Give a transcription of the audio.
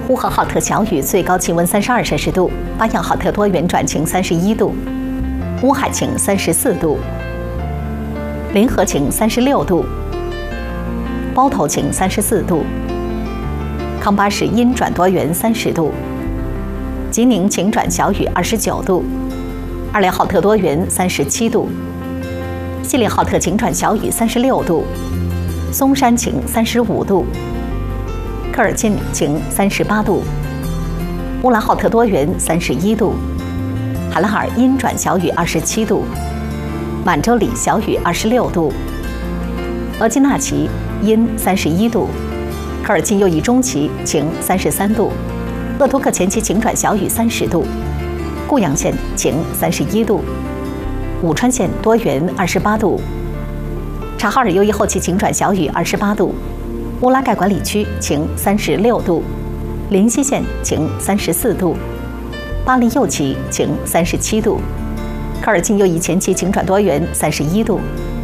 呼和浩特小雨，最高气温32摄氏度；巴彦浩特多云转晴31度；乌海晴34度；临河晴36度；包头晴34度；康巴市阴转多云30度；吉宁晴转小雨29度；二连浩特多云37度；锡林浩特晴转小雨36度；松山晴35度；科尔沁晴38度；乌兰浩特多云31度；海拉尔阴转小雨27度；满洲里小雨26度；额济纳旗阴31度；科尔沁右翼中旗晴33度；鄂图克前旗晴转小雨30度；固阳县晴31度；武川县多云28度；察哈尔右翼后旗晴转小雨28度；乌拉盖管理区晴36度；临西县晴34度；巴林右旗晴37度；科尔沁右翼前旗晴转多云31度；